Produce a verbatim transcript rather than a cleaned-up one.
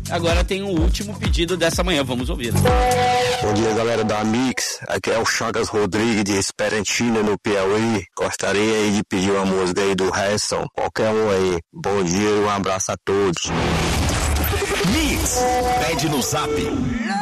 Agora tem o último pedido dessa manhã, vamos ouvir. Bom dia, galera da Mix. Aqui é o Chagas Rodrigues de Esperantina, no Piauí. Gostaria aí de pedir uma música aí do Harrison, qualquer um aí. Bom dia e um abraço a todos. Mix, pede no Zap